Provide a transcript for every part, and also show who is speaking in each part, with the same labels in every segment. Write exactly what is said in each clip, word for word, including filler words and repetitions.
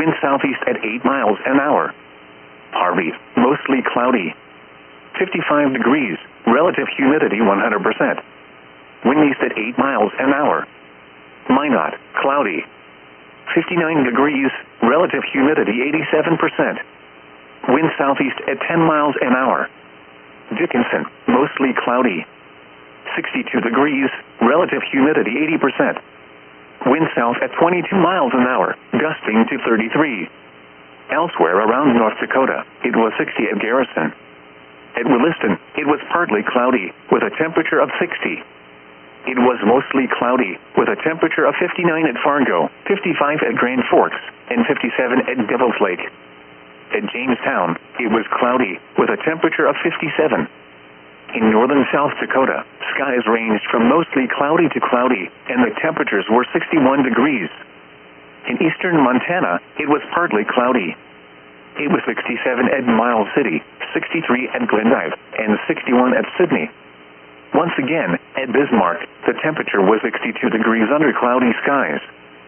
Speaker 1: wind southeast at eight miles an hour. Harvey, mostly cloudy. fifty-five degrees, relative humidity one hundred percent. Wind east at eight miles an hour. Minot, cloudy. fifty-nine degrees, relative humidity eighty-seven percent. Wind southeast at ten miles an hour. Dickinson, mostly cloudy. sixty-two degrees, relative humidity eighty percent. Wind south at twenty-two miles an hour, gusting to thirty-three. Elsewhere around North Dakota, it was sixty at Garrison. At Williston, it was partly cloudy, with a temperature of sixty. It was mostly cloudy, with a temperature of fifty-nine at Fargo, fifty-five at Grand Forks, and fifty-seven at Devil's Lake. At Jamestown, it was cloudy, with a temperature of fifty-seven. In northern South Dakota, skies ranged from mostly cloudy to cloudy, and the temperatures were sixty-one degrees. In eastern Montana, it was partly cloudy. It was sixty-seven at Miles City, sixty-three at Glendive, and sixty-one at Sidney. Once again, at Bismarck, the temperature was sixty-two degrees under cloudy skies.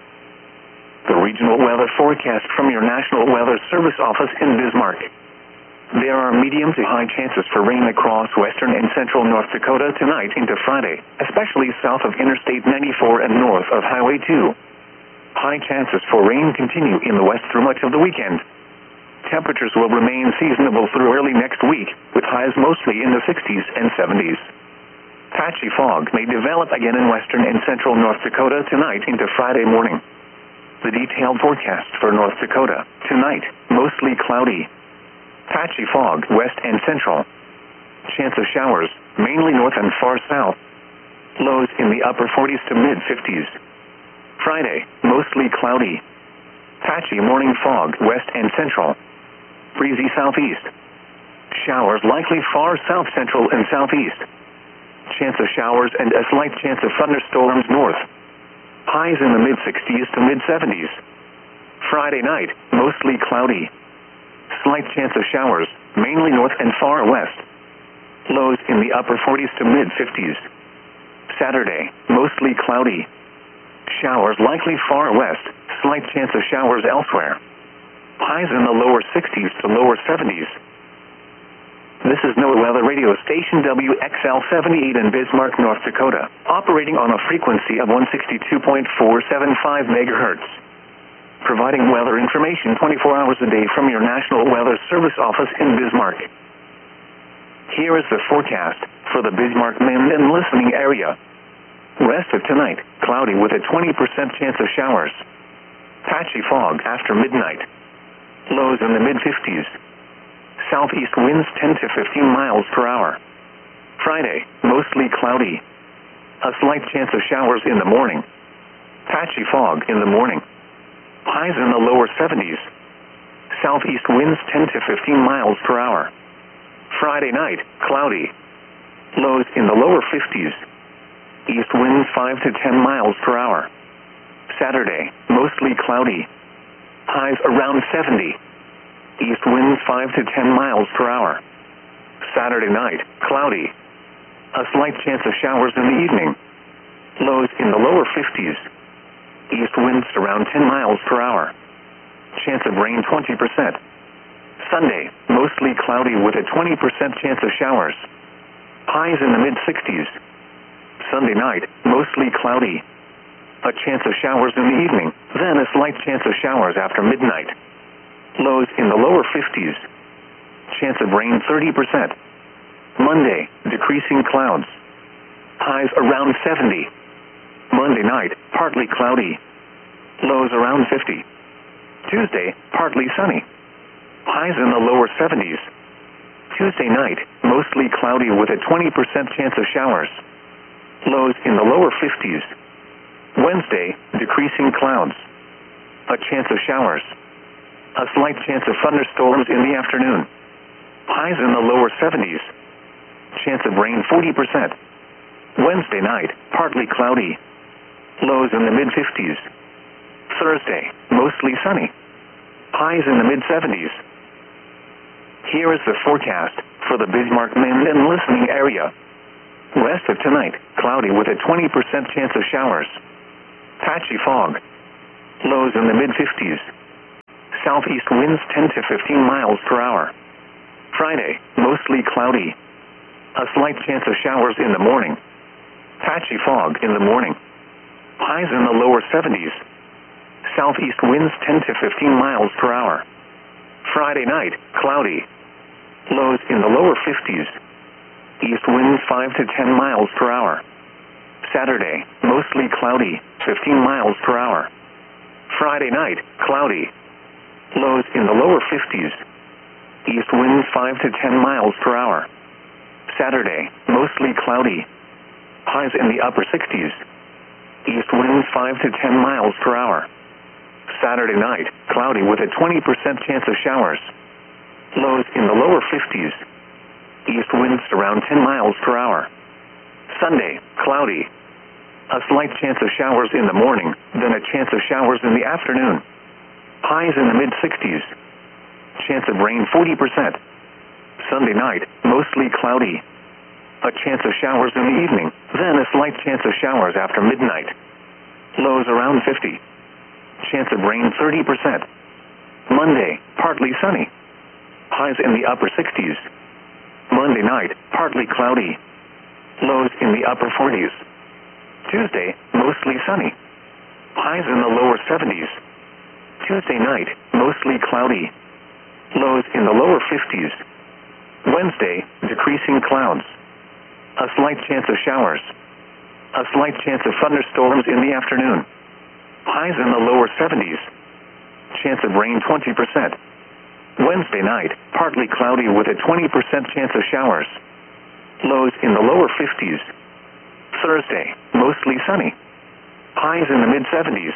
Speaker 1: The regional weather forecast from your National Weather Service office in Bismarck. There are medium to high chances for rain across western and central North Dakota tonight into Friday, especially south of Interstate ninety-four and north of Highway two. High chances for rain continue in the west through much of the weekend. Temperatures will remain seasonable through early next week, with highs mostly in the sixties and seventies. Patchy fog may develop again in western and central North Dakota tonight into Friday morning. The detailed forecast for North Dakota: tonight, mostly cloudy. Patchy fog west and central. Chance of showers, mainly north and far south. Lows in the upper forties to mid fifties. Friday, mostly cloudy. Patchy morning fog west and central. Breezy southeast. Showers likely far south central and southeast. Chance of showers and a slight chance of thunderstorms north. Highs in the mid sixties to mid seventies. Friday night, mostly cloudy. Slight chance of showers, mainly north and far west. Lows in the upper forties to mid fifties. Saturday, mostly cloudy. Showers likely far west, slight chance of showers elsewhere. Highs in the lower sixties to lower seventies. This is NOAA Weather Radio Station W X L seventy-eight in Bismarck, North Dakota, operating on a frequency of one sixty-two point four seven five megahertz. Providing weather information twenty-four hours a day from your National Weather Service office in Bismarck. Here is the forecast for the Bismarck, Mend, and listening area. Rest of tonight, cloudy with a twenty percent chance of showers. Patchy fog after midnight. Lows in the mid fifties. Southeast winds ten to fifteen miles per hour. Friday, mostly cloudy. A slight chance of showers in the morning. Patchy fog in the morning. Highs in the lower seventies. Southeast winds ten to fifteen miles per hour. Friday night, cloudy. Lows in the lower fifties. East winds five to ten miles per hour. Saturday, mostly cloudy. Highs around seventy. East winds five to ten miles per hour. Saturday night, cloudy. A slight chance of showers in the evening. Lows in the lower fifties. East winds around ten miles per hour. Chance of rain twenty percent. Sunday, mostly cloudy with a twenty percent chance of showers. Highs in the mid sixties. Sunday night, mostly cloudy. A chance of showers in the evening, then a slight chance of showers after midnight. Lows in the lower fifties. Chance of rain thirty percent. Monday, decreasing clouds. Highs around seventy. Monday night, partly cloudy. Lows around fifty. Tuesday, partly sunny. Highs in the lower seventies. Tuesday night, mostly cloudy with a twenty percent chance of showers. Lows in the lower fifties. Wednesday, decreasing clouds. A chance of showers. A slight chance of thunderstorms in the afternoon. Highs in the lower seventies. Chance of rain forty percent. Wednesday night, partly cloudy. Lows in the mid fifties. Thursday, mostly sunny. Highs in the mid seventies. Here is the forecast for the Bismarck, Mend, and listening area. Rest of tonight, cloudy with a twenty percent chance of showers. Patchy fog. Lows in the mid fifties. southeast winds ten to fifteen miles per hour. Friday, mostly cloudy. A slight chance of showers in the morning. Patchy fog in the morning. Highs in the lower seventies. Southeast winds ten to fifteen miles per hour. Friday night, cloudy. Lows in the lower fifties. East winds five to ten miles per hour. Saturday, mostly cloudy, fifteen miles per hour. Friday night, cloudy. Lows in the lower fifties. East winds five to ten miles per hour. Saturday, mostly cloudy. Highs in the upper sixties. East winds five to ten miles per hour. Saturday night, cloudy with a twenty percent chance of showers. Lows in the lower fifties. East winds around ten miles per hour. Sunday, cloudy. A slight chance of showers in the morning, then a chance of showers in the afternoon. Highs in the mid sixties. Chance of rain forty percent. Sunday night, mostly cloudy. A chance of showers in the evening, then a slight chance of showers after midnight. Lows around fifty. Chance of rain thirty percent. Monday, partly sunny. Highs in the upper sixties. Monday night, partly cloudy. Lows in the upper forties. Tuesday, mostly sunny. Highs in the lower seventies. Tuesday night, mostly cloudy. Lows in the lower fifties. Wednesday, decreasing clouds. A slight chance of showers. A slight chance of thunderstorms in the afternoon. Highs in the lower seventies. Chance of rain twenty percent. Wednesday night, partly cloudy with a twenty percent chance of showers. Lows in the lower fifties. Thursday, mostly sunny. Highs in the mid seventies.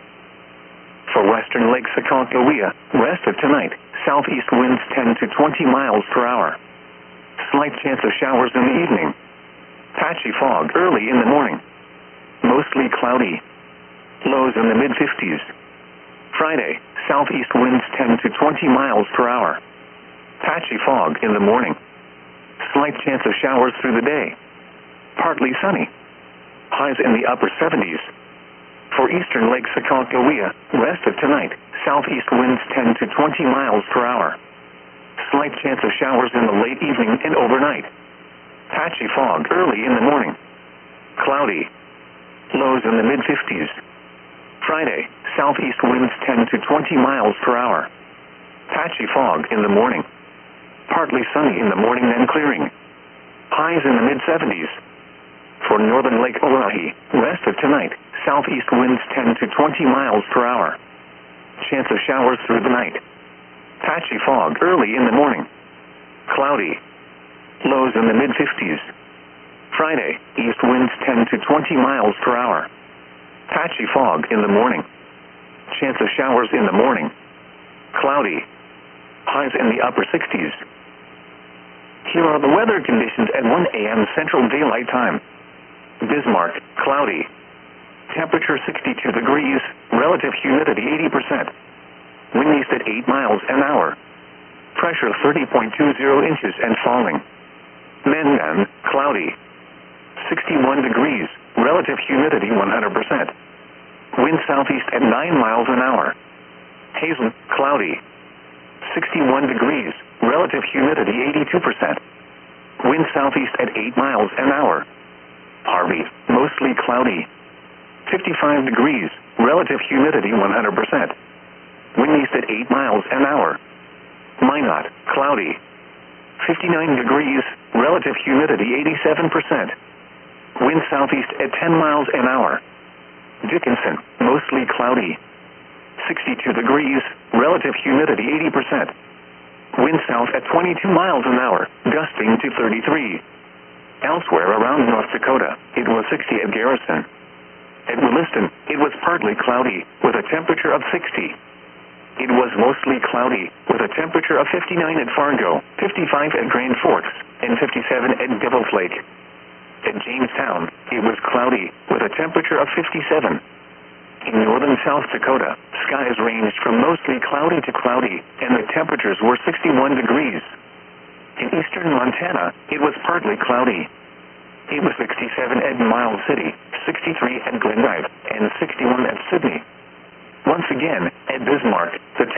Speaker 1: For western Lake Aconcagua, west of tonight, southeast winds ten to twenty miles per hour. Slight chance of showers in the evening. Patchy fog early in the morning. Mostly cloudy. Lows in the mid fifties. Friday, southeast winds ten to twenty miles per hour. Patchy fog in the morning. Slight chance of showers through the day. Partly sunny. Highs in the upper seventies. For eastern Lake Aconcagua, west of tonight, southeast winds ten to twenty miles per hour. Slight chance of showers in the late evening and overnight. Patchy fog early in the morning. Cloudy. Lows in the mid fifties. Friday, southeast winds ten to twenty miles per hour. Patchy fog in the morning. Partly sunny in the morning, then clearing. Highs in the mid seventies. For northern Lake Oahe, west of tonight, southeast winds ten to twenty miles per hour. Chance of showers through the night. Patchy fog early in the morning. Cloudy. Lows in the mid fifties. Friday, east winds ten to twenty miles per hour. Patchy fog in the morning. Chance of showers in the morning. Cloudy. Highs in the upper sixties. Here are the weather conditions at one A M Central Daylight Time. Bismarck, cloudy. Temperature sixty-two degrees, relative humidity eighty percent. Wind east at eight miles an hour. Pressure thirty point two zero inches and falling. Mengan, cloudy. sixty-one degrees, relative humidity one hundred percent. Wind southeast at nine miles an hour. Hazen, cloudy. sixty-one degrees, relative humidity eighty-two percent. Wind southeast at eight miles an hour. Harvey, mostly cloudy. fifty-five degrees, relative humidity one hundred percent. Wind east at eight miles an hour. Minot, cloudy. fifty-nine degrees, relative humidity eighty-seven percent. Wind southeast at ten miles an hour. Dickinson, mostly cloudy. sixty-two degrees, relative humidity eighty percent. Wind south at twenty-two miles an hour, gusting to thirty-three. Elsewhere around North Dakota, it was sixty at Garrison. At Williston, it was partly cloudy, with a temperature of sixty. It was mostly cloudy, with a temperature of fifty-nine at Fargo, fifty-five at Grand Forks, and fifty-seven at Devil's Lake. At Jamestown, it was cloudy, with a temperature of fifty-seven. In northern South Dakota, skies ranged from mostly cloudy to cloudy, and the temperatures were sixty-one degrees. In eastern Montana, it was partly cloudy. It was sixty-seven at Miles City, sixty-three at Glendive, and sixty-one at Sydney. Once again, at Bismarck, the